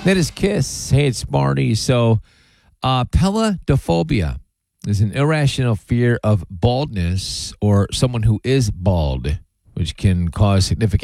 That is Kiss. Hey, it's Marty. So, peladophobia is an irrational fear of baldness or someone who is bald, which can cause significant